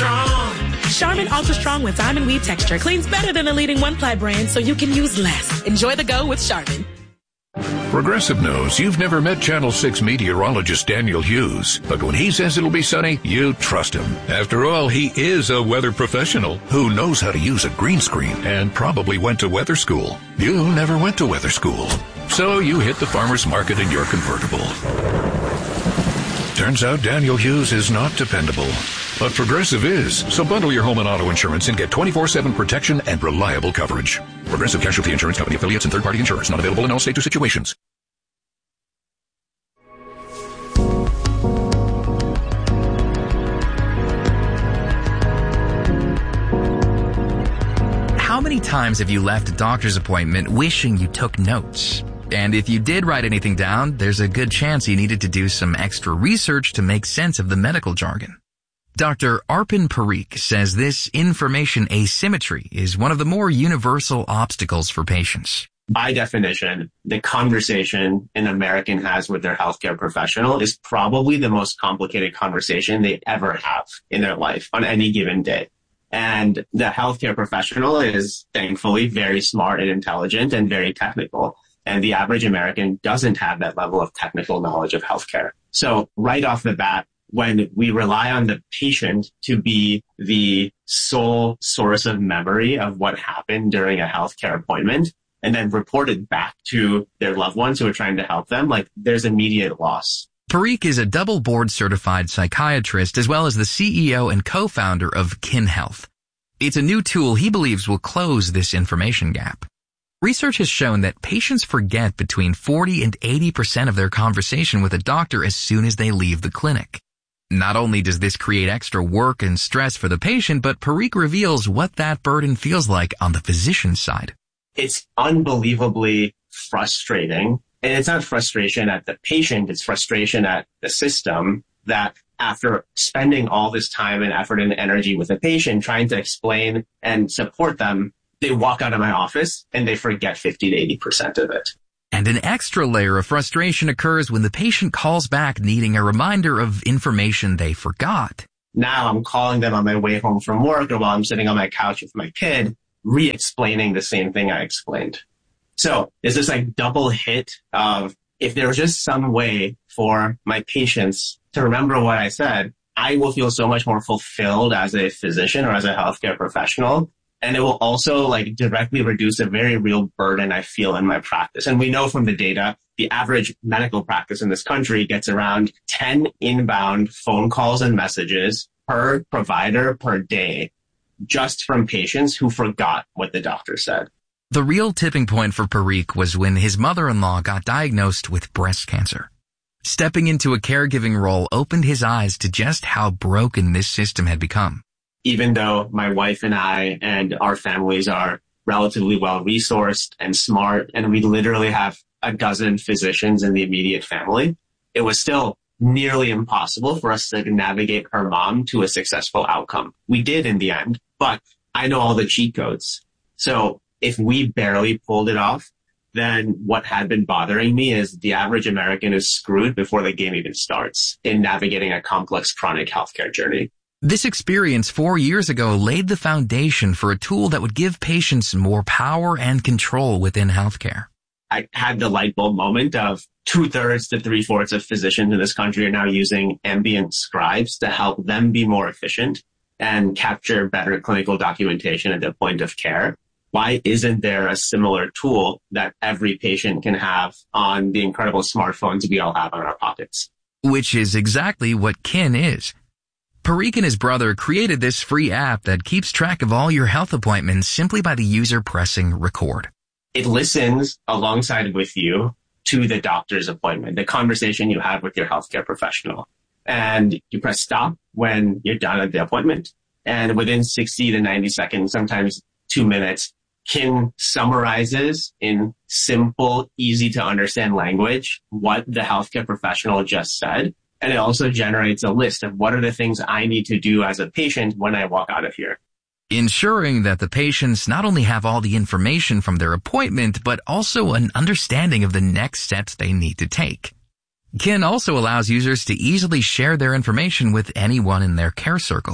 strong. Charmin Ultra Strong with diamond weave texture cleans better than the leading one-ply brand, so you can use less. Enjoy the go with Charmin. Progressive knows you've never met Channel 6 meteorologist Daniel Hughes, but when he says it'll be sunny, you trust him. After all, he is a weather professional who knows how to use a green screen and probably went to weather school. You never went to weather school, so you hit the farmer's market in your convertible. Turns out Daniel Hughes is not dependable, but Progressive is. So bundle your home and auto insurance and get 24/7 protection and reliable coverage. Progressive Casualty Insurance Company affiliates and third-party insurers not available in all states or situations. How many times have you left a doctor's appointment wishing you took notes? And if you did write anything down, there's a good chance you needed to do some extra research to make sense of the medical jargon. Dr. Arpan Parikh says this information asymmetry is one of the more universal obstacles for patients. By definition, the conversation an American has with their healthcare professional is probably the most complicated conversation they ever have in their life on any given day. And the healthcare professional is thankfully very smart and intelligent and very technical. And the average American doesn't have that level of technical knowledge of healthcare. So right off the bat, when we rely on the patient to be the sole source of memory of what happened during a healthcare appointment and then report it back to their loved ones who are trying to help them, like there's immediate loss. Parikh is a double board certified psychiatrist as well as the CEO and co-founder of Kin Health. It's a new tool he believes will close this information gap. Research has shown that patients forget between 40 and 80% of their conversation with a doctor as soon as they leave the clinic. Not only does this create extra work and stress for the patient, but Parikh reveals what that burden feels like on the physician's side. It's unbelievably frustrating. And it's not frustration at the patient, it's frustration at the system that after spending all this time and effort and energy with the patient, trying to explain and support them, they walk out of my office and they forget 50 to 80% of it. And an extra layer of frustration occurs when the patient calls back needing a reminder of information they forgot. Now I'm calling them on my way home from work or while I'm sitting on my couch with my kid, re-explaining the same thing I explained. So there's this like double hit of if there was just some way for my patients to remember what I said, I will feel so much more fulfilled as a physician or as a healthcare professional. And it will also like directly reduce a very real burden I feel in my practice. And we know from the data, the average medical practice in this country gets around 10 inbound phone calls and messages per provider per day, just from patients who forgot what the doctor said. The real tipping point for Parikh was when his mother-in-law got diagnosed with breast cancer. Stepping into a caregiving role opened his eyes to just how broken this system had become. Even though my wife and I and our families are relatively well-resourced and smart, and we literally have a dozen physicians in the immediate family, it was still nearly impossible for us to navigate her mom to a successful outcome. We did in the end, but I know all the cheat codes. So if we barely pulled it off, then what had been bothering me is the average American is screwed before the game even starts in navigating a complex chronic healthcare journey. This experience 4 years ago laid the foundation for a tool that would give patients more power and control within healthcare. I had the light bulb moment of 2/3 to 3/4 of physicians in this country are now using ambient scribes to help them be more efficient and capture better clinical documentation at the point of care. Why isn't there a similar tool that every patient can have on the incredible smartphones we all have in our pockets? Which is exactly what Kin is. Parikh and his brother created this free app that keeps track of all your health appointments simply by the user pressing record. It listens alongside with you to the doctor's appointment, the conversation you had with your healthcare professional. And you press stop when you're done at the appointment. And within 60 to 90 seconds, sometimes 2 minutes, Kin summarizes in simple, easy to understand language what the healthcare professional just said. And it also generates a list of what are the things I need to do as a patient when I walk out of here. Ensuring that the patients not only have all the information from their appointment, but also an understanding of the next steps they need to take. Kin also allows users to easily share their information with anyone in their care circle.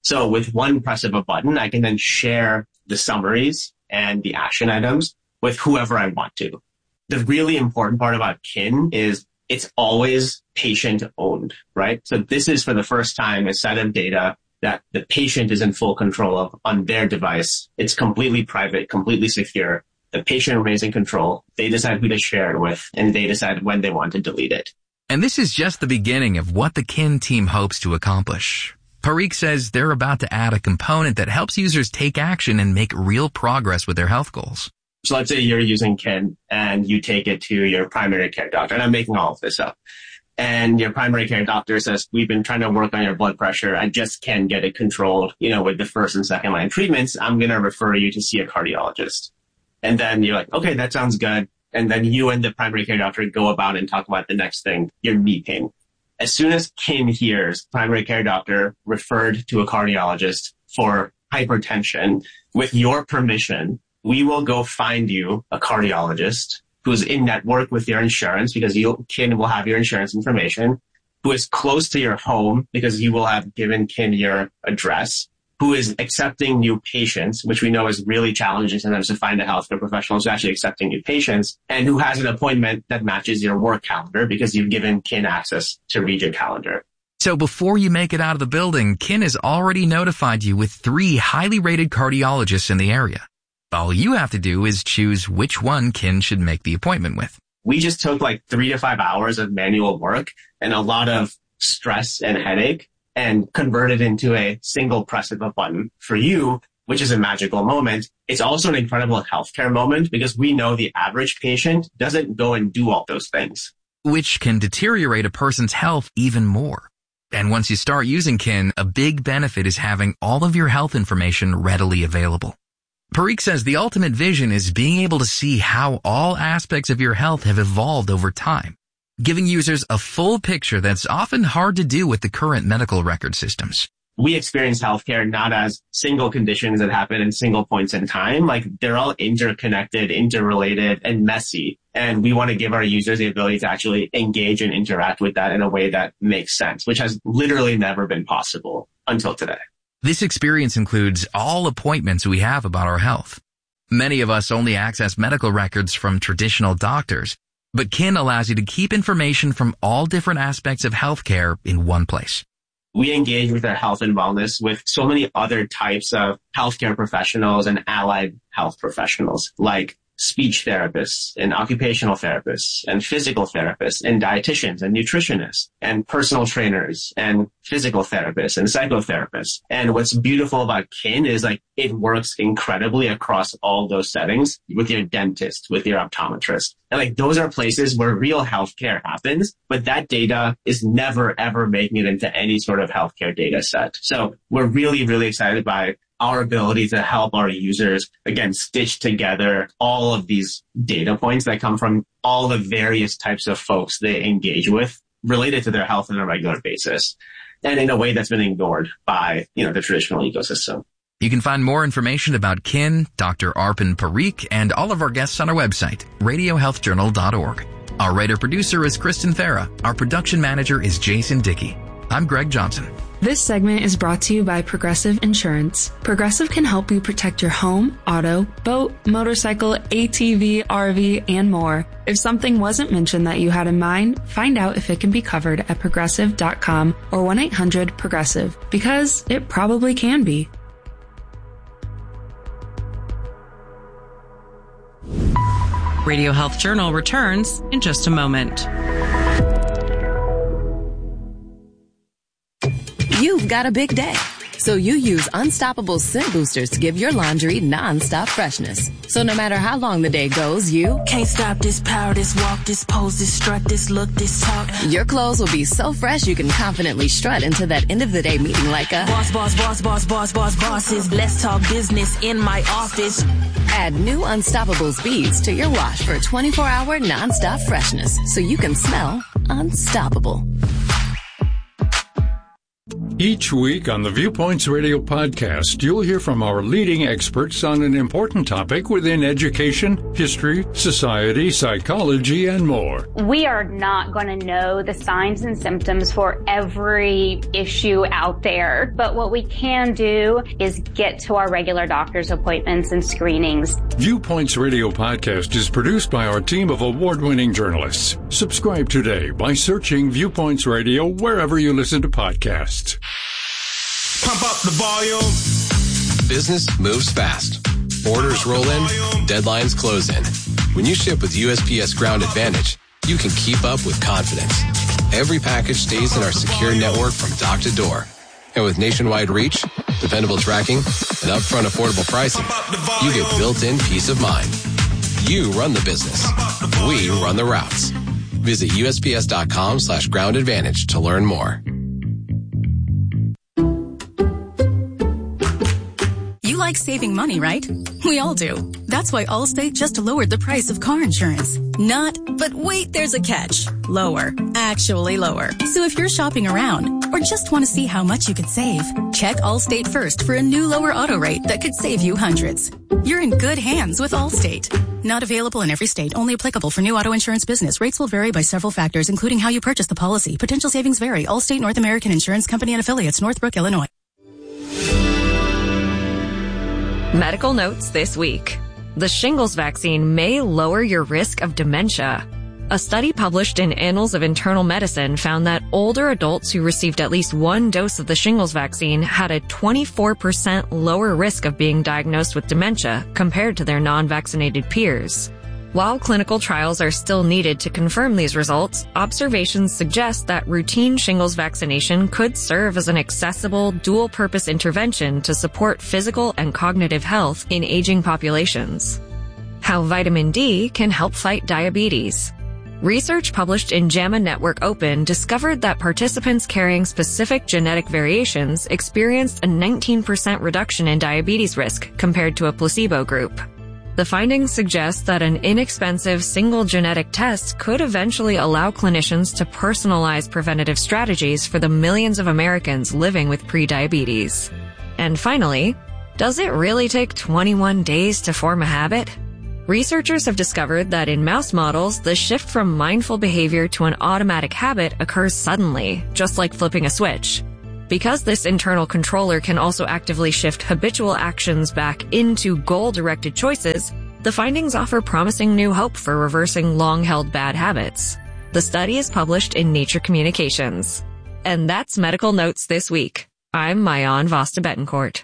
So with one press of a button, I can then share the summaries and the action items with whoever I want to. The really important part about Kin is it's always patient owned, right? So this is for the first time a set of data that the patient is in full control of on their device. It's completely private, completely secure. The patient remains in control. They decide who to share it with, and they decide when they want to delete it. And this is just the beginning of what the Kin team hopes to accomplish. Parikh says they're about to add a component that helps users take action and make real progress with their health goals. So let's say you're using Kin and you take it to your primary care doctor, and I'm making all of this up. And your primary care doctor says, we've been trying to work on your blood pressure. I just can't get it controlled, with the first and second line treatments. I'm going to refer you to see a cardiologist. And then you're like, okay, that sounds good. And then you and the primary care doctor go about and talk about the next thing, your knee pain. As soon as Kin hears primary care doctor referred to a cardiologist for hypertension, with your permission, we will go find you a cardiologist who's in network with your insurance because Kin will have your insurance information, who is close to your home because you will have given Kin your address, who is accepting new patients, which we know is really challenging sometimes to find a healthcare professional who's actually accepting new patients, and who has an appointment that matches your work calendar because you've given Kin access to read your calendar. So before you make it out of the building, Kin has already notified you with 3 highly rated cardiologists in the area. All you have to do is choose which one Kin should make the appointment with. We just took 3 to 5 hours of manual work and a lot of stress and headache and converted into a single press of a button for you, which is a magical moment. It's also an incredible healthcare moment because we know the average patient doesn't go and do all those things, which can deteriorate a person's health even more. And once you start using Kin, a big benefit is having all of your health information readily available. Parikh says the ultimate vision is being able to see how all aspects of your health have evolved over time, giving users a full picture that's often hard to do with the current medical record systems. We experience healthcare not as single conditions that happen in single points in time. They're all interconnected, interrelated, and messy. And we want to give our users the ability to actually engage and interact with that in a way that makes sense, which has literally never been possible until today. This experience includes all appointments we have about our health. Many of us only access medical records from traditional doctors, but Kin allows you to keep information from all different aspects of healthcare in one place. We engage with our health and wellness with so many other types of healthcare professionals and allied health professionals, like speech therapists and occupational therapists and physical therapists and dietitians and nutritionists and personal trainers and physical therapists and psychotherapists. And what's beautiful about Kin is it works incredibly across all those settings with your dentist, with your optometrist. And those are places where real healthcare happens, but that data is never ever making it into any sort of healthcare data set. So we're really, really excited by our ability to help our users, again, stitch together all of these data points that come from all the various types of folks they engage with related to their health on a regular basis, and in a way that's been ignored by, the traditional ecosystem. You can find more information about Kin, Dr. Arpan Parikh, and all of our guests on our website, radiohealthjournal.org. Our writer-producer is Kristen Farah. Our production manager is Jason Dickey. I'm Greg Johnson. This segment is brought to you by Progressive Insurance. Progressive can help you protect your home, auto, boat, motorcycle, ATV, RV, and more. If something wasn't mentioned that you had in mind, find out if it can be covered at progressive.com or 1-800-PROGRESSIVE, because it probably can be. Radio Health Journal returns in just a moment. You've got a big day, so you use Unstoppable Scent Boosters to give your laundry non-stop freshness. So no matter how long the day goes, you can't stop this power, this walk, this pose, this strut, this look, this talk. Your clothes will be so fresh you can confidently strut into that end of the day meeting like a boss, boss, boss, boss, boss, boss, bosses. Let's talk business in my office. Add new Unstoppables beads to your wash for 24-hour non-stop freshness so you can smell unstoppable. Each week on the Viewpoints Radio podcast, you'll hear from our leading experts on an important topic within education, history, society, psychology, and more. We are not going to know the signs and symptoms for every issue out there, but what we can do is get to our regular doctor's appointments and screenings. Viewpoints Radio podcast is produced by our team of award-winning journalists. Subscribe today by searching Viewpoints Radio wherever you listen to podcasts. Pump up the volume. Business moves fast. Orders roll in, deadlines close in. When you ship with USPS Ground Advantage, you can keep up with confidence. Every package stays in our secure network from dock to door. And with nationwide reach, dependable tracking, and upfront affordable pricing, you get built-in peace of mind. You run the business. We run the routes. Visit USPS.com/Ground Advantage to learn more. You like saving money, right? We all do. That's why Allstate just lowered the price of car insurance. Not, but wait, there's a catch. Lower. Actually lower. So if you're shopping around or just want to see how much you could save, check Allstate first for a new lower auto rate that could save you hundreds. You're in good hands with Allstate. Not available in every state. Only applicable for new auto insurance business. Rates will vary by several factors, including how you purchase the policy. Potential savings vary. Allstate North American Insurance Company and affiliates, Northbrook, Illinois. Medical notes this week. The shingles vaccine may lower your risk of dementia. A study published in Annals of Internal Medicine found that older adults who received at least one dose of the shingles vaccine had a 24% lower risk of being diagnosed with dementia compared to their non-vaccinated peers. While clinical trials are still needed to confirm these results, observations suggest that routine shingles vaccination could serve as an accessible, dual-purpose intervention to support physical and cognitive health in aging populations. How vitamin D can help fight diabetes. Research published in JAMA Network Open discovered that participants carrying specific genetic variations experienced a 19% reduction in diabetes risk compared to a placebo group. The findings suggest that an inexpensive single genetic test could eventually allow clinicians to personalize preventative strategies for the millions of Americans living with prediabetes. And finally, does it really take 21 days to form a habit? Researchers have discovered that in mouse models, the shift from mindful behavior to an automatic habit occurs suddenly, just like flipping a switch. Because this internal controller can also actively shift habitual actions back into goal-directed choices, the findings offer promising new hope for reversing long-held bad habits. The study is published in Nature Communications. And that's Medical Notes this week. I'm Mayan Vasta Betancourt.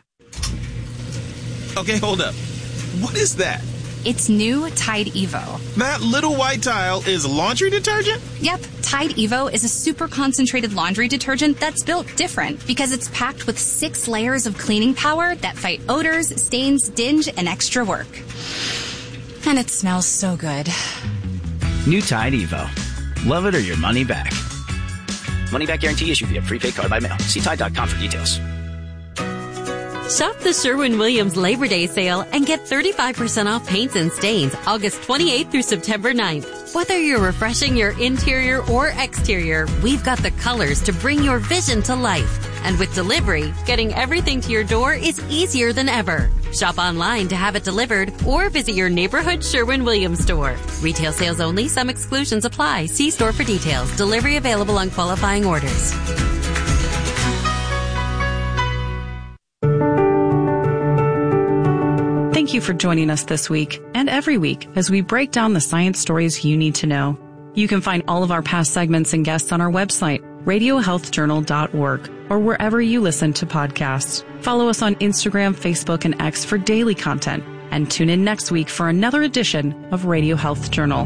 Okay, hold up. What is that? It's new Tide Evo. That little white tile is laundry detergent? Yep, Tide Evo is a super concentrated laundry detergent that's built different because it's packed with 6 layers of cleaning power that fight odors, stains, dinge, and extra work. And it smells so good. New Tide Evo. Love it or your money back. Money back guarantee issued via prepaid card by mail. See Tide.com for details. Shop the Sherwin-Williams Labor Day sale and get 35% off paints and stains August 28th through September 9th. Whether you're refreshing your interior or exterior, we've got the colors to bring your vision to life. And with delivery, getting everything to your door is easier than ever. Shop online to have it delivered or visit your neighborhood Sherwin-Williams store. Retail sales only. Some exclusions apply. See store for details. Delivery available on qualifying orders. Thank you for joining us this week and every week as we break down the science stories you need to know. You can find all of our past segments and guests on our website, radiohealthjournal.org, or wherever you listen to podcasts. Follow us on Instagram, Facebook, and X for daily content, and tune in next week for another edition of Radio Health Journal.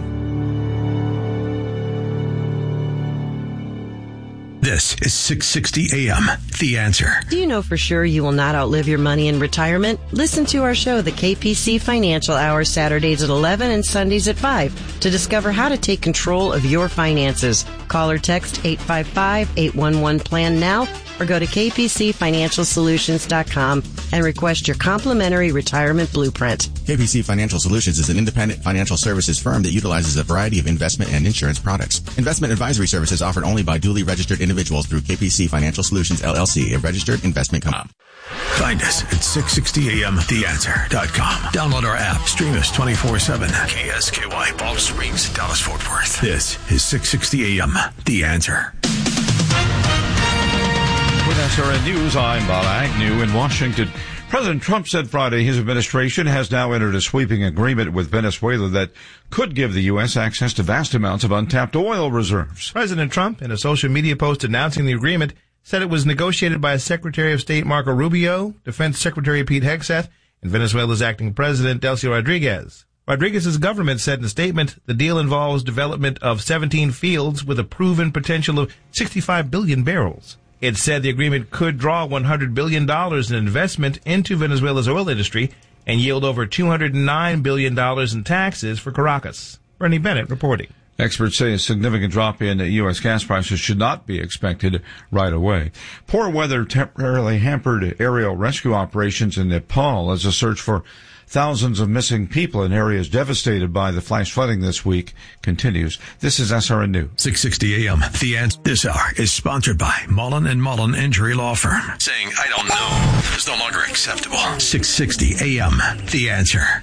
This is 660 AM, The Answer. Do you know for sure you will not outlive your money in retirement? Listen to our show, the KPC Financial Hour, Saturdays at 11 and Sundays at 5 to discover how to take control of your finances. Call or text 855-811-PLAN now or go to kpcfinancialsolutions.com and request your complimentary retirement blueprint. KPC Financial Solutions is an independent financial services firm that utilizes a variety of investment and insurance products. Investment advisory services offered only by duly registered individuals through KPC Financial Solutions, LLC, a registered investment company. Find us at 660amtheanswer.com. Download our app. Stream us 24/7. KSKY, Palm Springs, Dallas, Fort Worth. This is 660 AM, The Answer. With SRN News, I'm Bob Agnew in Washington. President Trump said Friday his administration has now entered a sweeping agreement with Venezuela that could give the U.S. access to vast amounts of untapped oil reserves. President Trump, in a social media post announcing the agreement, said it was negotiated by Secretary of State Marco Rubio, Defense Secretary Pete Hegseth, and Venezuela's acting president Delcy Rodriguez. Rodriguez's government said in a statement the deal involves development of 17 fields with a proven potential of 65 billion barrels. It said the agreement could draw $100 billion in investment into Venezuela's oil industry and yield over $209 billion in taxes for Caracas. Bernie Bennett reporting. Experts say a significant drop in U.S. gas prices should not be expected right away. Poor weather temporarily hampered aerial rescue operations in Nepal as a search for thousands of missing people in areas devastated by the flash flooding this week continues. This is SRN News. 660 AM, The Answer. This hour is sponsored by Mullen & Mullen Injury Law Firm. Saying, I don't know, is no longer acceptable. 660 AM, The Answer.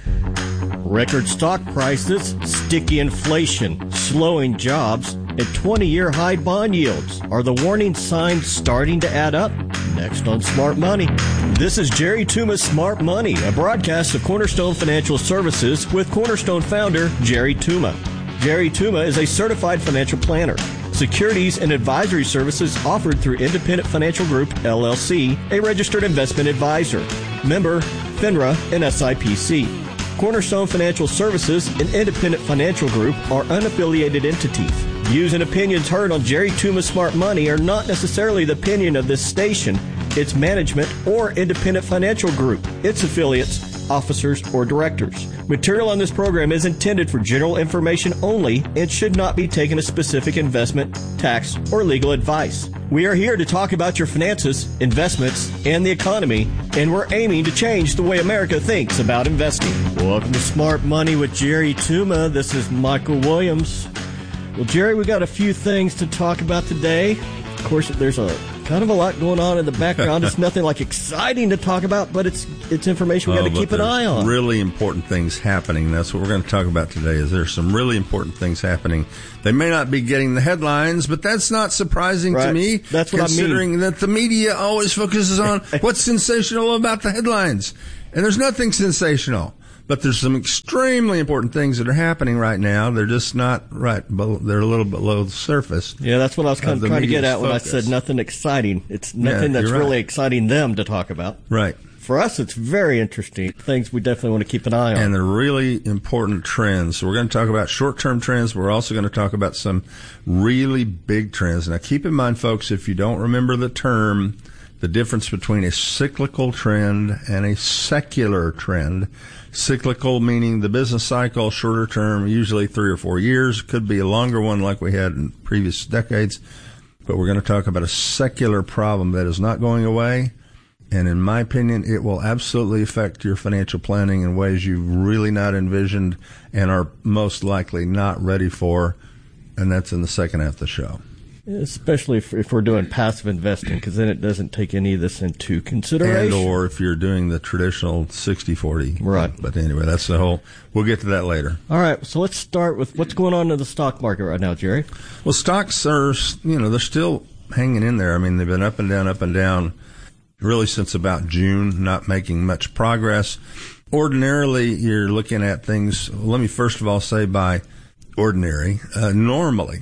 Record stock prices, sticky inflation, slowing jobs, and 20-year high bond yields. Are the warning signs starting to add up? Next on Smart Money. This is Jerry Tuma's Smart Money, a broadcast of Cornerstone Financial Services with Cornerstone founder Jerry Tuma. Jerry Tuma is a certified financial planner. Securities and advisory services offered through Independent Financial Group, LLC, a registered investment advisor. Member, FINRA and SIPC. Cornerstone Financial Services and Independent Financial Group are unaffiliated entities. Views and opinions heard on Jerry Tuma's Smart Money are not necessarily the opinion of this station, its management, or Independent Financial Group, its affiliates, officers, or directors. Material on this program is intended for general information only and should not be taken as specific investment, tax, or legal advice. We are here to talk about your finances, investments, and the economy, and we're aiming to change the way America thinks about investing. Welcome to Smart Money with Jerry Tuma. This is Michael Williams. Well, Jerry, we got a few things to talk about today. Of course, there's a kind of a lot going on in the background. It's nothing like exciting to talk about, but it's information we got to keep an eye on. Really important things happening. That's what we're going to talk about today. Is there's some really important things happening. They may not be getting the headlines, but that's not surprising to me. That's what I mean. Considering that the media always focuses on what's sensational about the headlines, and there's nothing sensational. But there's some extremely important things that are happening right now. They're just not right. They're a little below the surface. Yeah, that's what I was kind of trying to get at when I said nothing exciting. It's nothing that's really exciting them to talk about. Right. For us, it's very interesting. Things we definitely want to keep an eye on. And they're really important trends. So we're going to talk about short-term trends. We're also going to talk about some really big trends. Now, keep in mind, folks, if you don't remember the term, the difference between a cyclical trend and a secular trend. Cyclical meaning the business cycle, shorter term, usually 3 or 4 years. Could be a longer one like we had in previous decades. But we're going to talk about a secular problem that is not going away. And in my opinion, it will absolutely affect your financial planning in ways you've really not envisioned and are most likely not ready for. And that's in the second half of the show. Especially if we're doing passive investing, because then it doesn't take any of this into consideration. And or if you're doing the traditional 60-40. Right. But anyway, that's the whole, we'll get to that later. All right, so let's start with what's going on in the stock market right now, Jerry. Well, stocks are, they're still hanging in there. I mean, they've been up and down, really since about June, not making much progress. Ordinarily, you're looking at things, let me first of all say by ordinary, normally.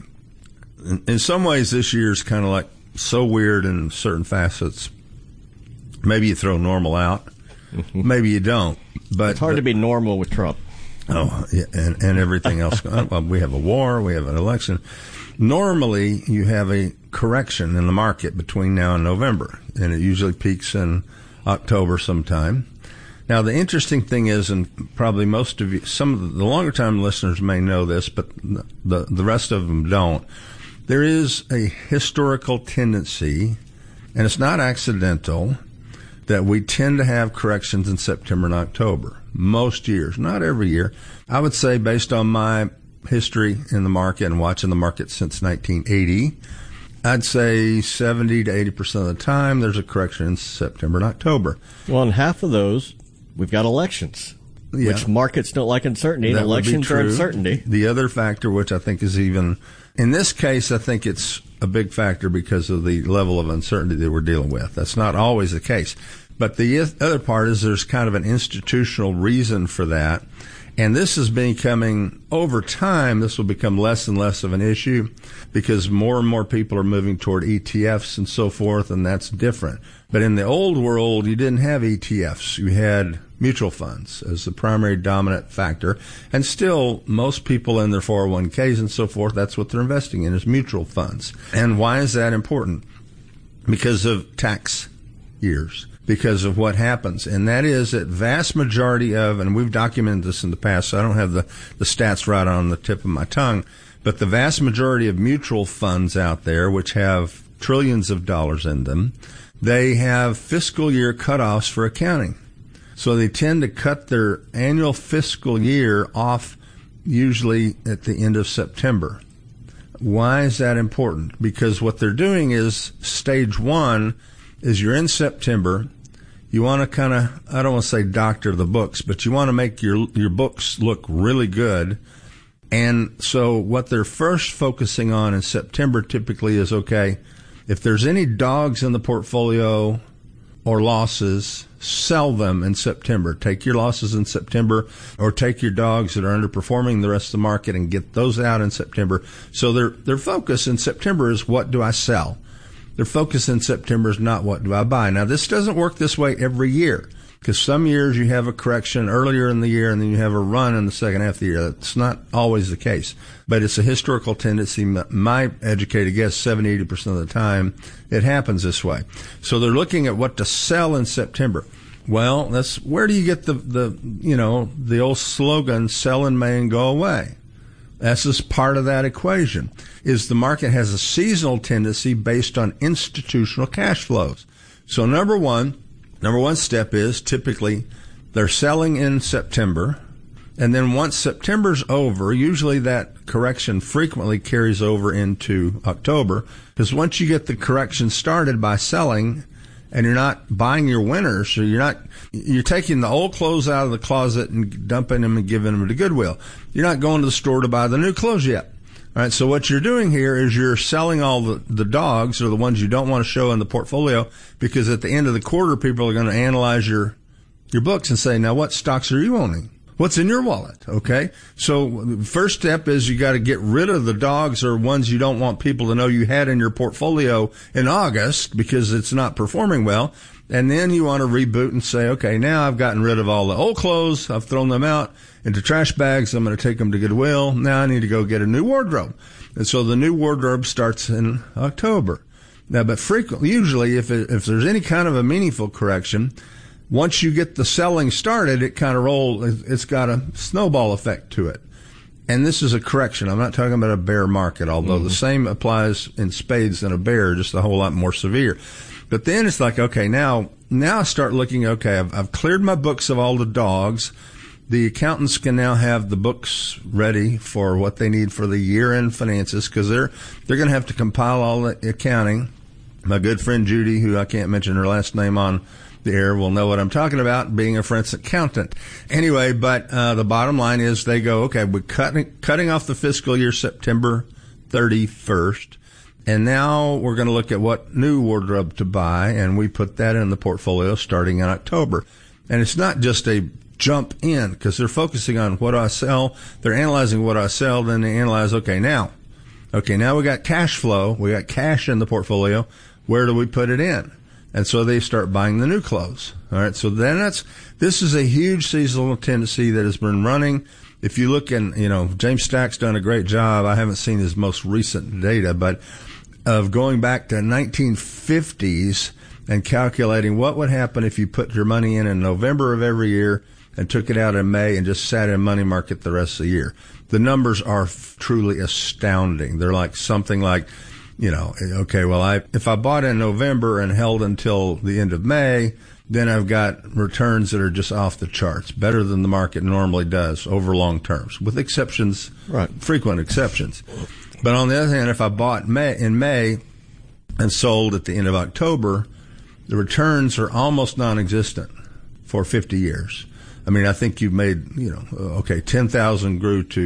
In some ways, this year's kind of like so weird in certain facets. Maybe you throw normal out. Maybe you don't. But it's hard to be normal with Trump. Oh, yeah, and everything else. Well, we have a war. We have an election. Normally, you have a correction in the market between now and November, and it usually peaks in October sometime. Now, the interesting thing is, and probably most of you, some of the longer-time listeners may know this, but the rest of them don't. There is a historical tendency And it's not accidental that we tend to have corrections in September and October. Most years, not every year. I would say, based on my history in the market and watching the market since 1980, I'd say 70 to 80% of the time there's a correction in September and October. Well, in half of those, we've got elections, which markets don't like uncertainty, and elections are uncertainty. The other factor, which I think is even, in this case, I think it's a big factor because of the level of uncertainty that we're dealing with. That's not always the case. But the other part is there's kind of an institutional reason for that. And this is becoming, over time, this will become less and less of an issue because more and more people are moving toward ETFs and so forth, and that's different. But in the old world, you didn't have ETFs. You had mutual funds as the primary dominant factor. And still, most people in their 401ks and so forth, that's what they're investing in, is mutual funds. And why is that important? Because of tax years. Because of what happens. And that is that vast majority of, and we've documented this in the past, so I don't have the stats right on the tip of my tongue, but the vast majority of mutual funds out there, which have trillions of dollars in them, they have fiscal year cutoffs for accounting. So they tend to cut their annual fiscal year off usually at the end of September. Why is that important? Because what they're doing is, stage one is you're in September, you want to kind of, I don't want to say doctor the books, but you want to make your books look really good. And so what they're first focusing on in September typically is, okay, if there's any dogs in the portfolio or losses, sell them in September. Take your losses in September, or take your dogs that are underperforming the rest of the market and get those out in September. So their focus in September is, what do I sell? Their focus in September is not, what do I buy? Now, this doesn't work this way every year, because some years you have a correction earlier in the year and then you have a run in the second half of the year. That's not always the case, but it's a historical tendency. My educated guess, 70, 80% of the time, it happens this way. So they're looking at what to sell in September. Well, that's, where do you get the old slogan, sell in May and go away? That's just part of that equation, is the market has a seasonal tendency based on institutional cash flows. So number one step is, typically they're selling in September, and then once September's over, usually that correction frequently carries over into October, because once you get the correction started by selling, and you're not buying your winners, so you're taking the old clothes out of the closet and dumping them and giving them to Goodwill. You're not going to the store to buy the new clothes yet. All right, so what you're doing here is you're selling all the dogs, or the ones you don't want to show in the portfolio, because at the end of the quarter, people are going to analyze your books and say, now what stocks are you owning? What's in your wallet? Okay. So the first step is you got to get rid of the dogs or ones you don't want people to know you had in your portfolio in August because it's not performing well. And then you want to reboot and say, okay, now I've gotten rid of all the old clothes. I've thrown them out into trash bags. I'm going to take them to Goodwill. Now I need to go get a new wardrobe. And so the new wardrobe starts in October. Now, but usually if there's any kind of a meaningful correction, once you get the selling started, it kind of rolls. It's got a snowball effect to it. And this is a correction. I'm not talking about a bear market, although the same applies in spades than a bear, just a whole lot more severe. But then it's like, okay, now I start looking, okay, I've cleared my books of all the dogs. The accountants can now have the books ready for what they need for the year-end finances, because they're going to have to compile all the accounting. My good friend Judy, who I can't mention her last name on the air, will know what I'm talking about, being a forensic accountant. Anyway, but the bottom line is they go, okay, we're cutting off the fiscal year September 31st, and now we're going to look at what new wardrobe to buy, and we put that in the portfolio starting in October. And it's not just a jump in, because they're focusing on what I sell. They're analyzing what I sell, then they analyze, okay, now we got cash flow. We got cash in the portfolio. Where do we put it in? And so they start buying the new clothes. All right. So then this is a huge seasonal tendency that has been running. If you look in, James Stack's done a great job. I haven't seen his most recent data, but of going back to 1950s and calculating what would happen if you put your money in November of every year and took it out in May and just sat in money market the rest of the year. The numbers are truly astounding. They're like something like, Okay, well, if I bought in November and held until the end of May, then I've got returns that are just off the charts, better than the market normally does over long terms, with exceptions, frequent exceptions. But on the other hand, if I bought in May and sold at the end of October, the returns are almost non-existent for 50 years. I mean, I think you've made, $10,000 grew to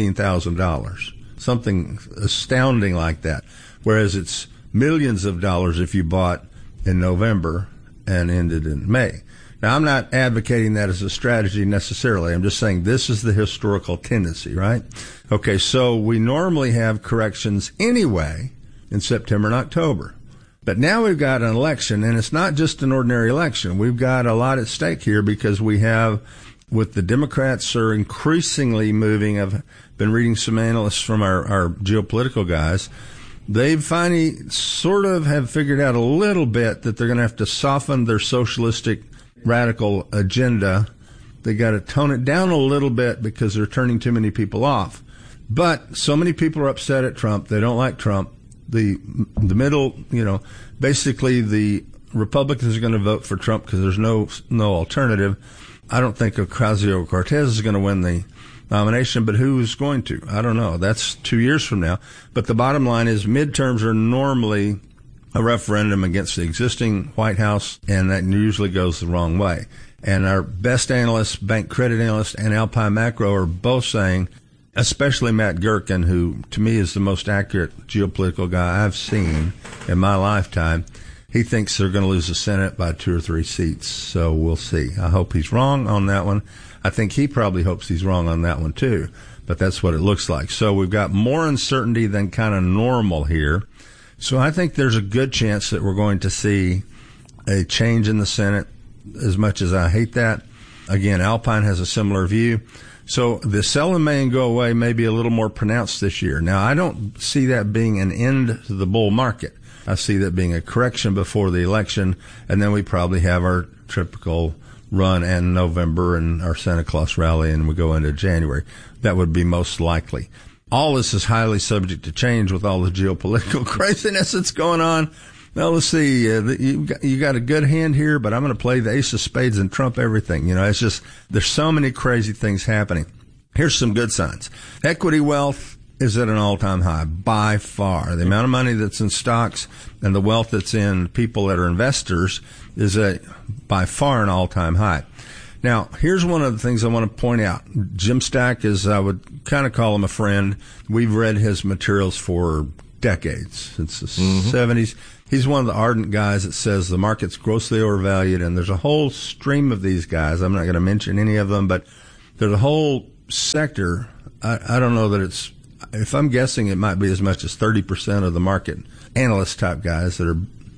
$16,000, something astounding like that. Whereas it's millions of dollars if you bought in November and ended in May. Now, I'm not advocating that as a strategy necessarily. I'm just saying this is the historical tendency, right? Okay, so we normally have corrections anyway in September and October. But now we've got an election, and it's not just an ordinary election. We've got a lot at stake here because we have, with the Democrats are increasingly moving, I've been reading some analysts from our geopolitical guys. They finally sort of have figured out a little bit that they're going to have to soften their socialistic radical agenda. They got to tone it down a little bit because they're turning too many people off. But so many people are upset at Trump. They don't like Trump. The middle, basically the Republicans are going to vote for Trump because there's no alternative. I don't think Ocasio-Cortez is going to win the nomination, but who is going to? I don't know. That's 2 years from now. But the bottom line is midterms are normally a referendum against the existing White House, and that usually goes the wrong way. And our best analysts, bank credit analysts, and Alpine Macro are both saying, especially Matt Gherkin, who to me is the most accurate geopolitical guy I've seen in my lifetime, he thinks they're going to lose the Senate by 2 or 3 seats. So we'll see. I hope he's wrong on that one. I think he probably hopes he's wrong on that one too, but that's what it looks like. So we've got more uncertainty than kind of normal here. So I think there's a good chance that we're going to see a change in the Senate, as much as I hate that. Again, Alpine has a similar view. So the sell in May and go away may be a little more pronounced this year. Now, I don't see that being an end to the bull market. I see that being a correction before the election, and then we probably have our typical run in November and our Santa Claus rally, and we go into January. That would be most likely. All this is highly subject to change with all the geopolitical craziness that's going on. Well, let's see. You got a good hand here, but I'm going to play the ace of spades and trump everything. It's just there's so many crazy things happening. Here's some good signs. Equity wealth is at an all-time high by far. The amount of money that's in stocks and the wealth that's in people that are investors is by far an all-time high. Now, here's one of the things I want to point out. Jim Stack is, I would kind of call him a friend. We've read his materials for decades, since the 70s. He's one of the ardent guys that says the market's grossly overvalued, and there's a whole stream of these guys. I'm not going to mention any of them, but there's a whole sector. I don't know that it's, if I'm guessing, it might be as much as 30% of the market analyst type guys that are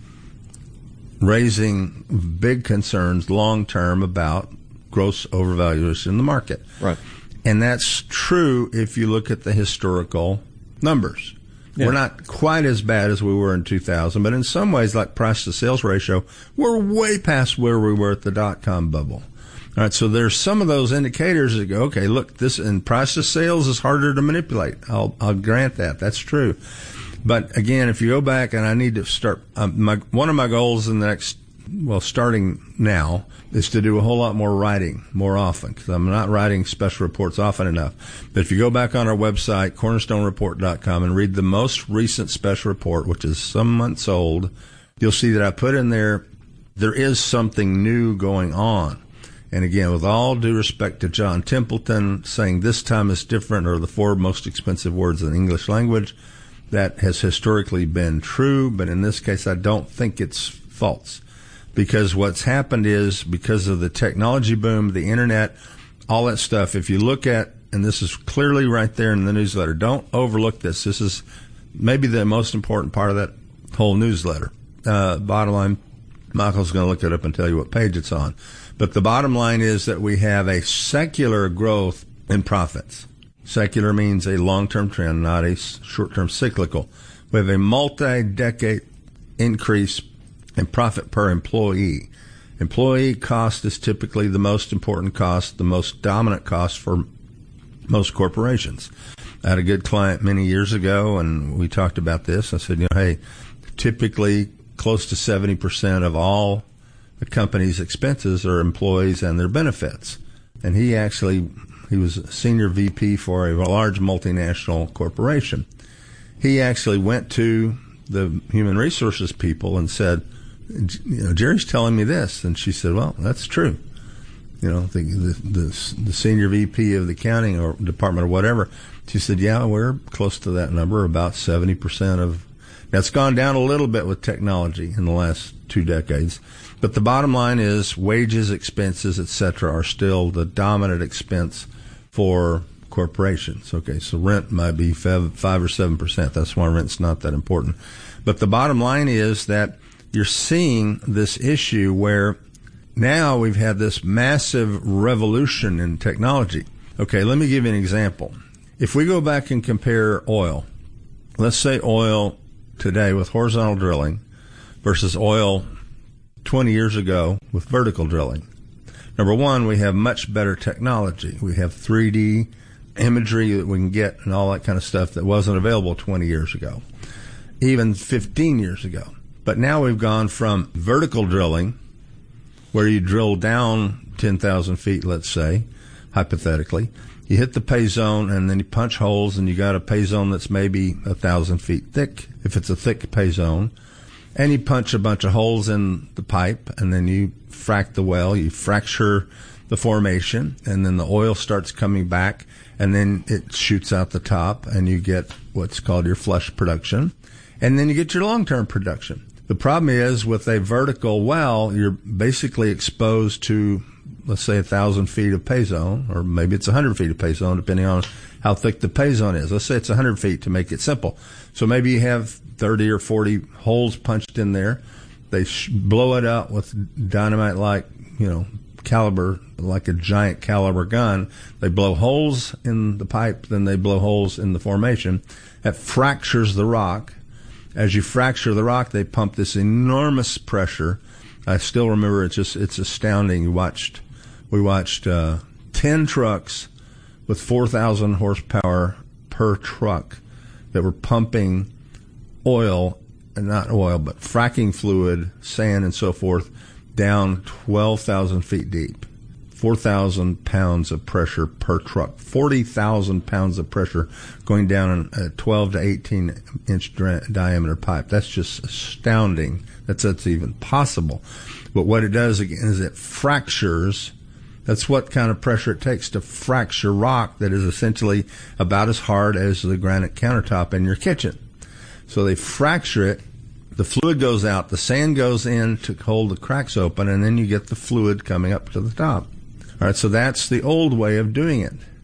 raising big concerns long term about gross overvaluation in the market. Right. And that's true if you look at the historical numbers. Yeah. We're not quite as bad as we were in 2000, but in some ways, like price to sales ratio, we're way past where we were at the dot-com bubble. All right, so there's some of those indicators that go, okay, look, this and price to sales is harder to manipulate. I'll grant that. That's true. But again, if you go back, and I need to start, one of my goals in the next, starting now, is to do a whole lot more writing more often, because I'm not writing special reports often enough. But if you go back on our website, cornerstoreport.com, and read the most recent special report, which is some months old, you'll see that I put in there is something new going on. And again, with all due respect to John Templeton saying this time is different, or the 4 most expensive words in the English language, that has historically been true, but in this case, I don't think it's false. Because what's happened is, because of the technology boom, the internet, all that stuff, if you look at, and this is clearly right there in the newsletter, don't overlook this. This is maybe the most important part of that whole newsletter. Bottom line, Michael's going to look it up and tell you what page it's on. But the bottom line is that we have a secular growth in profits. Secular means a long-term trend, not a short-term cyclical. We have a multi-decade increase in profit per employee. Employee cost is typically the most important cost, the most dominant cost for most corporations. I had a good client many years ago, and we talked about this. I said, hey, typically close to 70% of all the company's expenses are employees and their benefits. And he was a senior VP for a large multinational corporation. He actually went to the human resources people and said, Jerry's telling me this. And she said, well, that's true. The senior VP of the accounting or department or whatever, she said, yeah, we're close to that number, about 70% of. That's gone down a little bit with technology in the last 2 decades. But the bottom line is wages, expenses, et cetera, are still the dominant expense for corporations. Okay, so rent might be 5 or 7%. That's why rent's not that important. But the bottom line is that you're seeing this issue where now we've had this massive revolution in technology. Okay, let me give you an example. If we go back and compare oil, let's say oil today with horizontal drilling versus oil 20 years ago with vertical drilling. Number one, we have much better technology. We have 3D imagery that we can get and all that kind of stuff that wasn't available 20 years ago, even 15 years ago. But now we've gone from vertical drilling, where you drill down 10,000 feet, let's say, hypothetically. You hit the pay zone, and then you punch holes, and you got a pay zone that's maybe 1,000 feet thick, if it's a thick pay zone. And you punch a bunch of holes in the pipe, and then you frack the well, you fracture the formation, and then the oil starts coming back, and then it shoots out the top, and you get what's called your flush production, and then you get your long-term production. The problem is with a vertical well, you're basically exposed to, let's say, 1,000 feet of pay zone, or maybe it's 100 feet of pay zone, depending on how thick the pay zone is. Let's say it's 100 feet to make it simple. So maybe you have 30 or 40 holes punched in there. They blow it out with dynamite-like, caliber, like a giant caliber gun. They blow holes in the pipe, then they blow holes in the formation. That fractures the rock. As you fracture the rock, they pump this enormous pressure. I still remember it's astounding. We watched 10 trucks with 4,000 horsepower per truck that were pumping oil, and not oil, but fracking fluid, sand, and so forth, down 12,000 feet deep. 4,000 pounds of pressure per truck. 40,000 pounds of pressure going down a 12 to 18 inch diameter pipe. That's just astounding. That's even possible. But what it does again is it fractures. That's what kind of pressure it takes to fracture rock that is essentially about as hard as the granite countertop in your kitchen. So they fracture it. The fluid goes out. The sand goes in to hold the cracks open, and then you get the fluid coming up to the top. All right, so that's the old way of doing it.